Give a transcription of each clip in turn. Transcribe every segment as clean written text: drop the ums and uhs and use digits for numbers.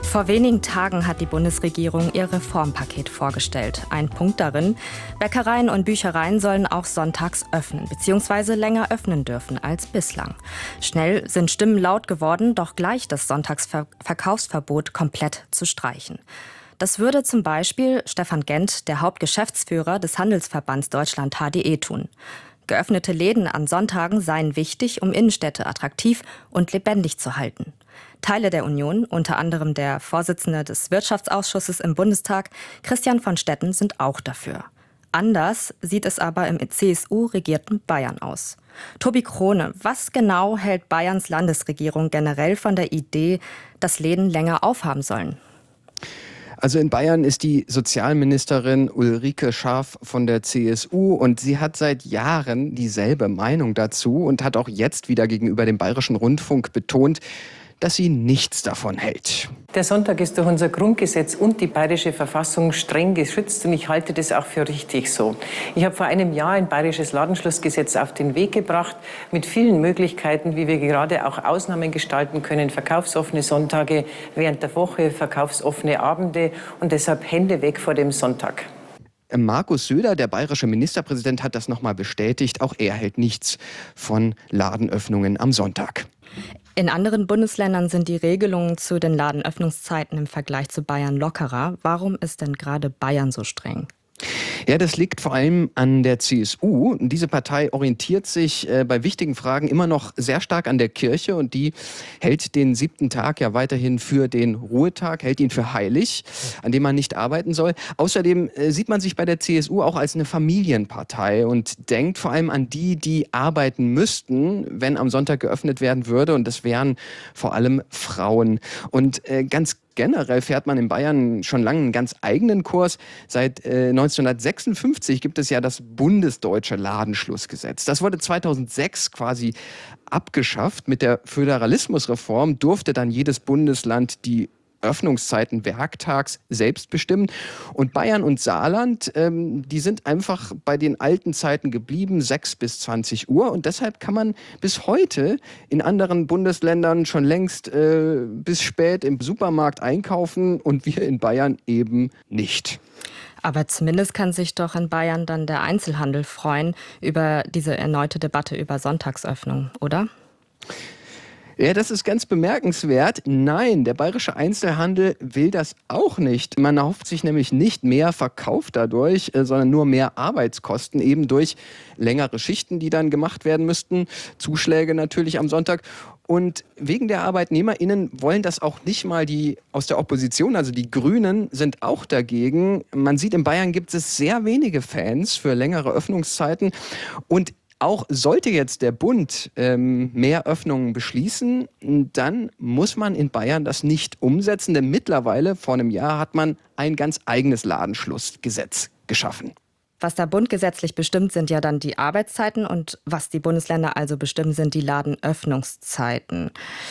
Vor wenigen Tagen hat die Bundesregierung ihr Reformpaket vorgestellt. Ein Punkt darin: Bäckereien und Büchereien sollen auch sonntags öffnen bzw. länger öffnen dürfen als bislang. Schnell sind Stimmen laut geworden, doch gleich das Sonntagsverkaufsverbot komplett zu streichen. Das würde zum Beispiel Stefan Gent, der Hauptgeschäftsführer des Handelsverbands Deutschland HDE, tun. Geöffnete Läden an Sonntagen seien wichtig, um Innenstädte attraktiv und lebendig zu halten. Teile der Union, unter anderem der Vorsitzende des Wirtschaftsausschusses im Bundestag, Christian von Stetten, sind auch dafür. Anders sieht es aber im CSU-regierten Bayern aus. Tobi Krone, was genau hält Bayerns Landesregierung generell von der Idee, dass Läden länger aufhaben sollen? Also in Bayern ist die Sozialministerin Ulrike Schaaf von der CSU und sie hat seit Jahren dieselbe Meinung dazu und hat auch jetzt wieder gegenüber dem Bayerischen Rundfunk betont, dass sie nichts davon hält. Der Sonntag ist durch unser Grundgesetz und die bayerische Verfassung streng geschützt und ich halte das auch für richtig so. Ich habe vor einem Jahr ein bayerisches Ladenschlussgesetz auf den Weg gebracht mit vielen Möglichkeiten, wie wir gerade auch Ausnahmen gestalten können, verkaufsoffene Sonntage während der Woche, verkaufsoffene Abende und deshalb Hände weg vor dem Sonntag. Markus Söder, der bayerische Ministerpräsident, hat das nochmal bestätigt. Auch er hält nichts von Ladenöffnungen am Sonntag. In anderen Bundesländern sind die Regelungen zu den Ladenöffnungszeiten im Vergleich zu Bayern lockerer. Warum ist denn gerade Bayern so streng? Ja, das liegt vor allem an der CSU. Diese Partei orientiert sich bei wichtigen Fragen immer noch sehr stark an der Kirche und die hält den 7. Tag ja weiterhin für den Ruhetag, hält ihn für heilig, an dem man nicht arbeiten soll. Außerdem sieht man sich bei der CSU auch als eine Familienpartei und denkt vor allem an die, die arbeiten müssten, wenn am Sonntag geöffnet werden würde, und das wären vor allem Frauen. Und ganz generell fährt man in Bayern schon lange einen ganz eigenen Kurs. Seit 1956 gibt es ja das bundesdeutsche Ladenschlussgesetz. Das wurde 2006 quasi abgeschafft. Mit der Föderalismusreform durfte dann jedes Bundesland die Öffnungszeiten werktags selbst bestimmen. Und Bayern und Saarland, die sind einfach bei den alten Zeiten geblieben, 6 bis 20 Uhr. Und deshalb kann man bis heute in anderen Bundesländern schon längst bis spät im Supermarkt einkaufen und wir in Bayern eben nicht. Aber zumindest kann sich doch in Bayern dann der Einzelhandel freuen über diese erneute Debatte über Sonntagsöffnung, oder? Ja, das ist ganz bemerkenswert. Nein, der bayerische Einzelhandel will das auch nicht. Man erhofft sich nämlich nicht mehr Verkauf dadurch, sondern nur mehr Arbeitskosten, eben durch längere Schichten, die dann gemacht werden müssten, Zuschläge natürlich am Sonntag. Und wegen der ArbeitnehmerInnen wollen das auch nicht mal die aus der Opposition, also die Grünen sind auch dagegen. Man sieht, in Bayern gibt es sehr wenige Fans für längere Öffnungszeiten und auch sollte jetzt der Bund mehr Öffnungen beschließen, dann muss man in Bayern das nicht umsetzen, denn mittlerweile, vor einem Jahr, hat man ein ganz eigenes Ladenschlussgesetz geschaffen. Was der Bund gesetzlich bestimmt, sind ja dann die Arbeitszeiten und was die Bundesländer also bestimmen, sind die Ladenöffnungszeiten.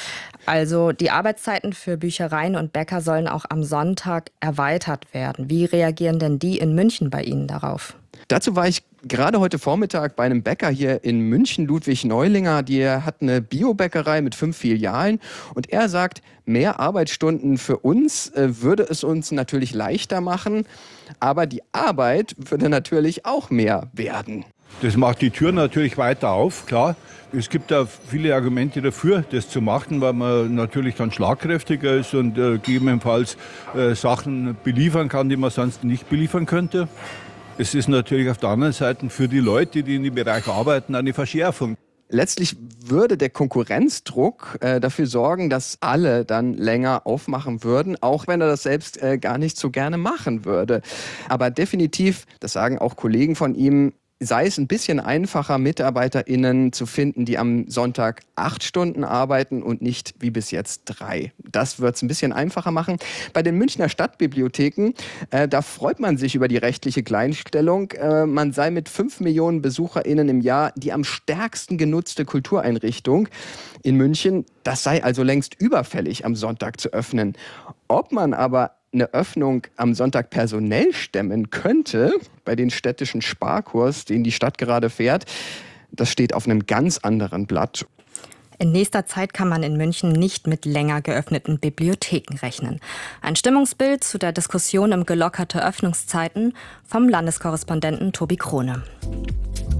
Also die Arbeitszeiten für Büchereien und Bäcker sollen auch am Sonntag erweitert werden. Wie reagieren denn die in München bei Ihnen darauf? Dazu war ich gerade heute Vormittag bei einem Bäcker hier in München, Ludwig Neulinger. Der hat eine Biobäckerei mit 5 Filialen und er sagt, mehr Arbeitsstunden für uns würde es uns natürlich leichter machen, aber die Arbeit würde natürlich auch mehr werden. Das macht die Tür natürlich weiter auf, klar. Es gibt da viele Argumente dafür, das zu machen, weil man natürlich dann schlagkräftiger ist und gegebenenfalls Sachen beliefern kann, die man sonst nicht beliefern könnte. Es ist natürlich auf der anderen Seite für die Leute, die in dem Bereich arbeiten, eine Verschärfung. Letztlich würde der Konkurrenzdruck dafür sorgen, dass alle dann länger aufmachen würden, auch wenn er das selbst gar nicht so gerne machen würde. Aber definitiv, das sagen auch Kollegen von ihm, sei es ein bisschen einfacher, MitarbeiterInnen zu finden, die am Sonntag 8 Stunden arbeiten und nicht wie bis jetzt 3. Das wird es ein bisschen einfacher machen. Bei den Münchner Stadtbibliotheken, da freut man sich über die rechtliche Gleichstellung. Man sei mit 5 Millionen BesucherInnen im Jahr die am stärksten genutzte Kultureinrichtung in München. Das sei also längst überfällig, am Sonntag zu öffnen. Ob man aber eine Öffnung am Sonntag personell stemmen könnte, bei den städtischen Sparkurs, den die Stadt gerade fährt, das steht auf einem ganz anderen Blatt. In nächster Zeit kann man in München nicht mit länger geöffneten Bibliotheken rechnen. Ein Stimmungsbild zu der Diskussion um gelockerte Öffnungszeiten vom Landeskorrespondenten Tobi Krone.